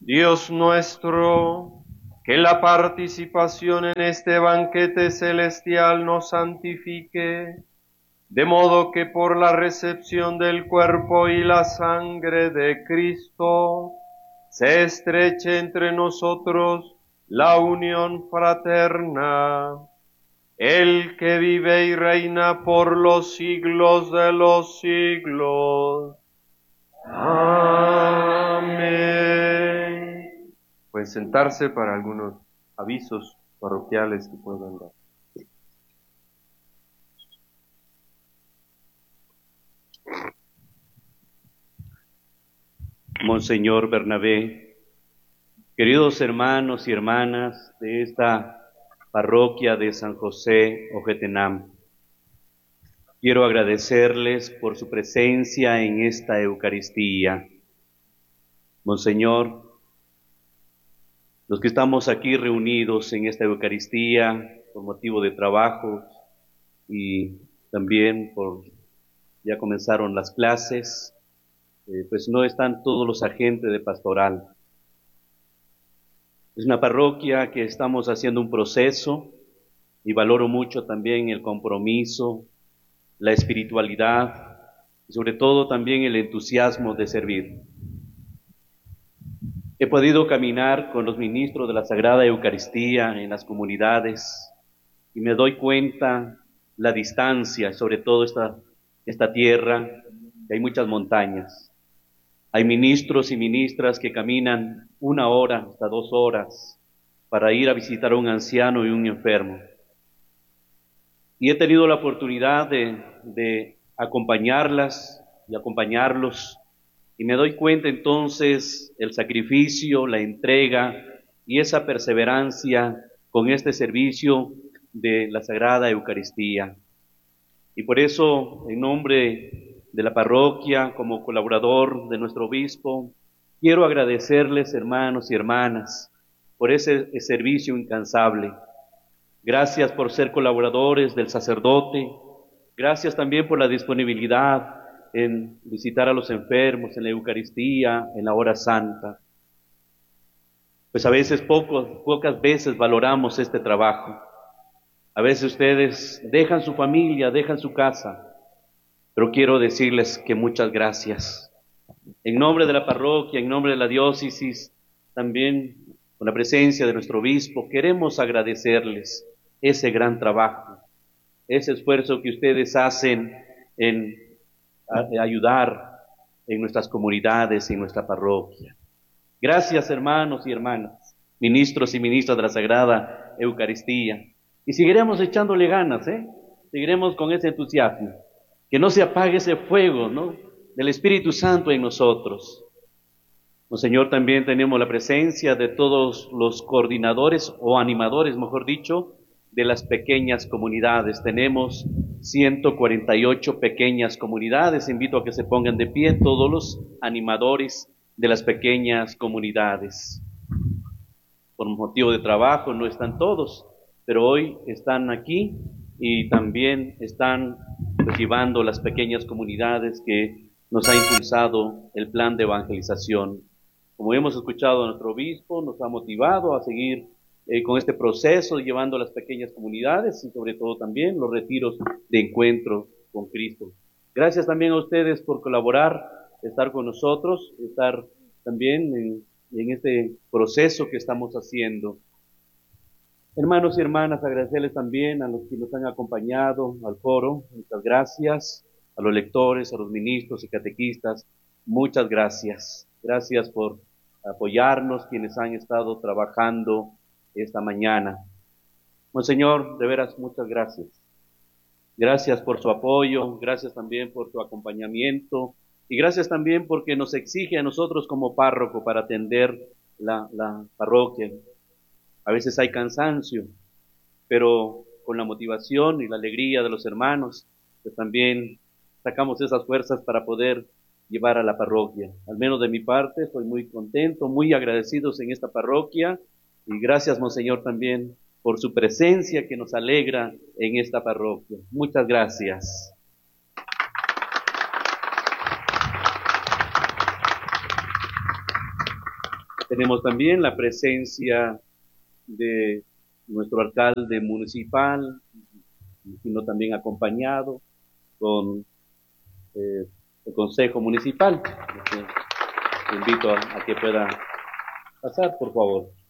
Dios nuestro, que la participación en este banquete celestial nos santifique, de modo que por la recepción del cuerpo y la sangre de Cristo se estreche entre nosotros la unión fraterna. El que vive y reina por los siglos de los siglos. Amén. Pueden sentarse para algunos avisos parroquiales que puedan dar. Monseñor Bernabé, queridos hermanos y hermanas de esta parroquia de San José Ojetenam, quiero agradecerles por su presencia en esta Eucaristía. Monseñor, los que estamos aquí reunidos en esta Eucaristía por motivo de trabajo y también ya comenzaron las clases, pues no están todos los agentes de pastoral. Es una parroquia que estamos haciendo un proceso y valoro mucho también el compromiso, la espiritualidad y sobre todo también el entusiasmo de servir. He podido caminar con los ministros de la Sagrada Eucaristía en las comunidades y me doy cuenta la distancia, sobre todo esta tierra, que hay muchas montañas. Hay ministros y ministras que caminan 1 hora hasta 2 horas para ir a visitar a un anciano y un enfermo. Y he tenido la oportunidad de acompañarlas y acompañarlos, y me doy cuenta entonces el sacrificio, la entrega y esa perseverancia con este servicio de la Sagrada Eucaristía. Y por eso, en nombre de la parroquia, como colaborador de nuestro obispo, quiero agradecerles, hermanos y hermanas, por ese servicio incansable. Gracias por ser colaboradores del sacerdote. Gracias también por la disponibilidad en visitar a los enfermos, en la Eucaristía, en la hora santa. Pues a veces, pocas veces valoramos este trabajo. A veces ustedes dejan su familia, dejan su casa, pero quiero decirles que muchas gracias. En nombre de la parroquia, en nombre de la diócesis, también con la presencia de nuestro obispo, queremos agradecerles ese gran trabajo, ese esfuerzo que ustedes hacen en ayudar en nuestras comunidades, en nuestra parroquia. Gracias, hermanos y hermanas, ministros y ministras de la Sagrada Eucaristía. Y seguiremos echándole ganas, seguiremos con ese entusiasmo. Que no se apague ese fuego, del Espíritu Santo en nosotros. Monseñor, también tenemos la presencia de todos los coordinadores o animadores, mejor dicho, de las pequeñas comunidades. Tenemos 148 pequeñas comunidades. Invito a que se pongan de pie todos los animadores de las pequeñas comunidades. Por motivo de trabajo no están todos, pero hoy están aquí y también están llevando las pequeñas comunidades que nos ha impulsado el plan de evangelización. Como hemos escuchado a nuestro obispo, nos ha motivado a seguir con este proceso, llevando a las pequeñas comunidades y sobre todo también los retiros de encuentro con Cristo. Gracias también a ustedes por colaborar, estar con nosotros, estar también en este proceso que estamos haciendo. Hermanos y hermanas, agradecerles también a los que nos han acompañado al foro, muchas gracias, a los lectores, a los ministros y catequistas, muchas gracias. Gracias por apoyarnos, quienes han estado trabajando esta mañana. Monseñor, de veras, muchas gracias. Gracias por su apoyo, gracias también por su acompañamiento, y gracias también porque nos exige a nosotros como párroco para atender la parroquia. A veces hay cansancio, pero con la motivación y la alegría de los hermanos, pues también sacamos esas fuerzas para poder llevar a la parroquia. Al menos de mi parte, estoy muy contento, muy agradecidos en esta parroquia, y gracias, Monseñor, también por su presencia que nos alegra en esta parroquia. Muchas gracias. Tenemos también la presencia de nuestro alcalde municipal, sino también acompañado con el Consejo Municipal. Te invito a que pueda pasar, por favor.